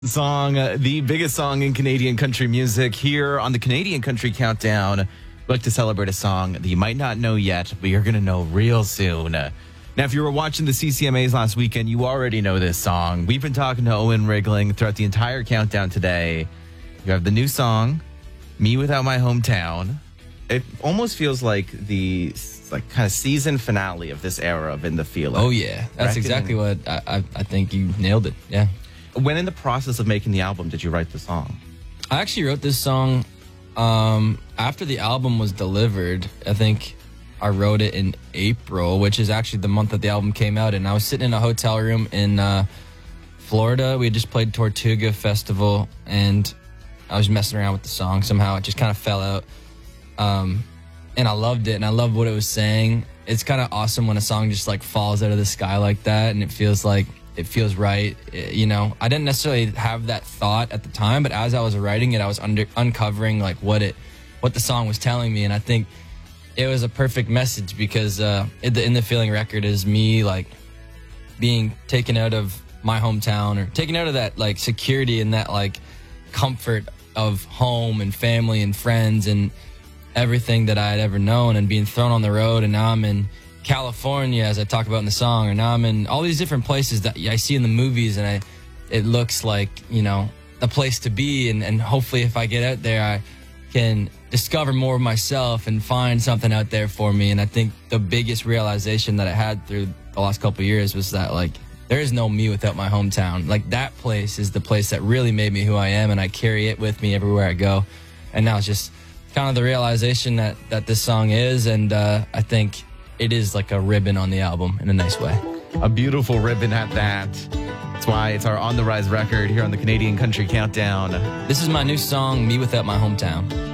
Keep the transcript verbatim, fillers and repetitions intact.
Song, uh, the biggest song in Canadian country music here on the Canadian Country Countdown. We'd like to celebrate a song that you might not know yet, but you're going to know real soon. Uh, now, if you were watching the C C M As last weekend, you already know this song. We've been talking to Owen Rigling throughout the entire countdown today. You have the new song, Me Without My Hometown. It almost feels like the like kind of season finale of this era of In the Feeling. Oh, yeah. That's Reckon- exactly what I, I, I think you nailed it. Yeah. When in the process of making the album did you write the song? I actually wrote this song um, after the album was delivered. I think I wrote it in April, which is actually the month that the album came out. And I was sitting in a hotel room in uh, Florida. We had just played Tortuga Festival, and I was messing around with the song. Somehow it just kind of fell out. Um, and I loved it, and I loved what it was saying. It's kind of awesome when a song just like falls out of the sky like that, and it feels like it feels right. It, you know, I didn't necessarily have that thought at the time, but as I was writing it, I was under, uncovering like what it, what the song was telling me, and I think it was a perfect message because uh, in the In the Feeling record is me like being taken out of my hometown, or taken out of that like security and that like comfort of home and family and friends and everything that I had ever known, and being thrown on the road, and now I'm in California, as I talk about in the song, or now I'm in all these different places that I see in the movies, and I, it looks like, you know, a place to be, and, and hopefully if I get out there, I can discover more of myself and find something out there for me. And I think the biggest realization that I had through the last couple of years was that, like, there is no me without my hometown. Like, that place is the place that really made me who I am, and I carry it with me everywhere I go. And now it's just kind of the realization that, that this song is, and uh, I think it is like a ribbon on the album in a nice way. A beautiful ribbon at that. That's why it's our On the Rise record here on the Canadian Country Countdown. This is my new song, Me Without My Hometown.